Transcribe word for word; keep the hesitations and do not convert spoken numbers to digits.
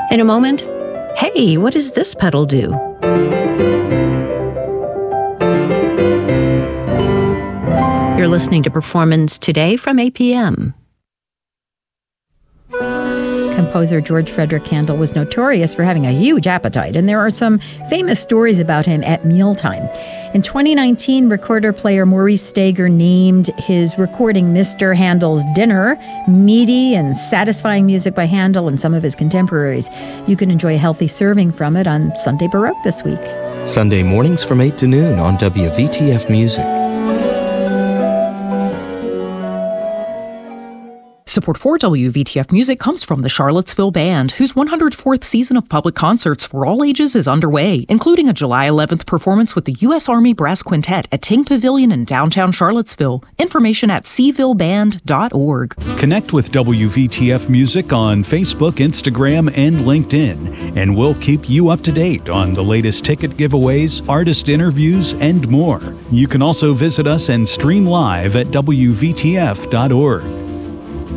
In a moment, hey, what does this pedal do? You're listening to Performance Today from A P M. Composer George Frederick Handel was notorious for having a huge appetite, and there are some famous stories about him at mealtime. In twenty nineteen, recorder-player Maurice Stager named his recording Mister Handel's Dinner, meaty and satisfying music by Handel and some of his contemporaries. You can enjoy a healthy serving from it on Sunday Baroque this week. Sunday mornings from eight to noon on W V T F Music. Support for W V T F Music comes from the Charlottesville Band, whose one hundred fourth season of public concerts for all ages is underway, including a July eleventh performance with the U S Army Brass Quintet at Ting Pavilion in downtown Charlottesville. Information at c ville band dot org. Connect with W V T F Music on Facebook, Instagram, and LinkedIn, and we'll keep you up to date on the latest ticket giveaways, artist interviews, and more. You can also visit us and stream live at w v t f dot org.